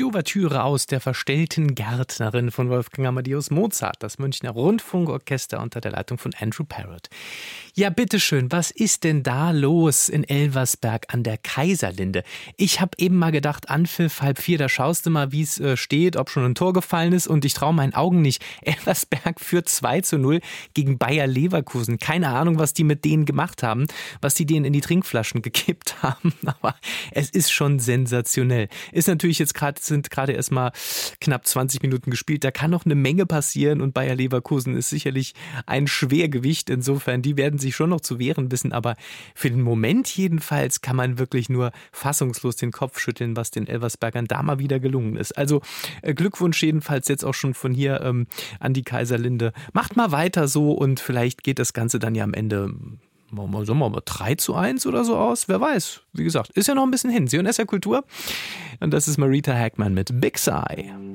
die Ouvertüre aus Der verstellten Gärtnerin von Wolfgang Amadeus Mozart, das Münchner Rundfunkorchester unter der Leitung von Andrew Parrott. Ja, bitteschön, was ist denn da los in Elversberg an der Kaiserlinde? Ich habe eben mal gedacht, Anpfiff 3:30, da schaust du mal, wie es steht, ob schon ein Tor gefallen ist, und ich traue meinen Augen nicht. Elversberg führt 2:0 gegen Bayer Leverkusen. Keine Ahnung, was die mit denen gemacht haben, was die denen in die Trinkflaschen gekippt haben, aber es ist schon sensationell. Ist natürlich jetzt sind gerade erst mal knapp 20 Minuten gespielt, da kann noch eine Menge passieren, und Bayer Leverkusen ist sicherlich ein Schwergewicht, insofern, die werden sich schon noch zu wehren wissen, aber für den Moment jedenfalls kann man wirklich nur fassungslos den Kopf schütteln, was den Elversbergern da mal wieder gelungen ist. Also Glückwunsch jedenfalls jetzt auch schon von hier an die Kaiserlinde. Macht mal weiter so, und vielleicht geht das Ganze dann ja am Ende 3:1 oder so aus, wer weiß. Wie gesagt, ist ja noch ein bisschen hin. Sie hören SR Kultur, und das ist Marita Hackman mit Big Sigh.